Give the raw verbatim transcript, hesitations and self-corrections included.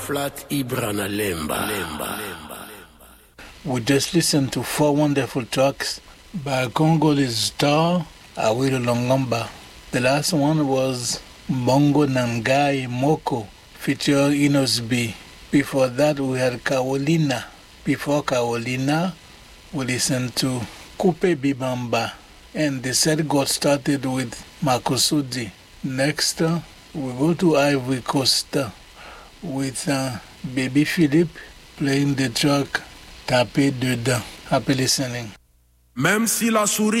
Flat Ibrana Lemba. We just listened to four wonderful tracks by Congolese star Awilo Longomba. The last one was Bongo Nangai Moko featuring Enos B. Before that we had Carolina. Before Carolina we listened to Coupe Bibamba. And the set got started with Makusudi. Next uh, we go to Ivory Coast uh, with uh, Baby Philippe playing the track Taper Dedans. Happy listening. Même si la souris